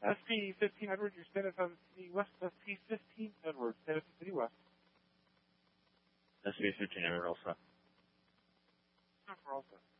SP 1500, your Stanton City West. SP 1500, Stanton City West. SP 1500 also. For also.